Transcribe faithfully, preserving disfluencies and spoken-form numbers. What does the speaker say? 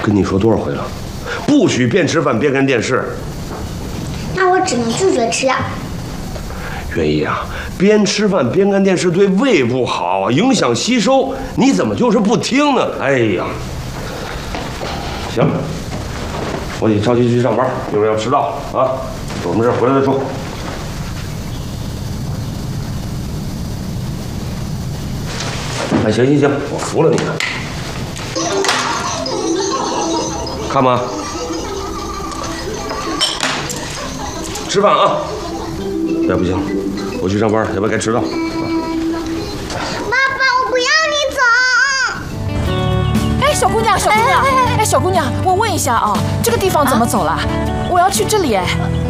跟你说多少回了，不许边吃饭边看电视。 那我只能拒绝吃呀。 元一啊，边吃饭边看电视对胃不好啊，影响吸收。你怎么就是不听呢？哎呀，行，我得着急去上班，一会儿要迟到了啊。有什么事回来再说。哎，行行行，我服了你了。看吧，吃饭啊！再不行，我去上班，要不然该迟到。 爸爸，我不要你走！ 哎，小姑娘，小姑娘，哎，小姑娘，我问一下啊，这个地方怎么走了？我要去这里哎。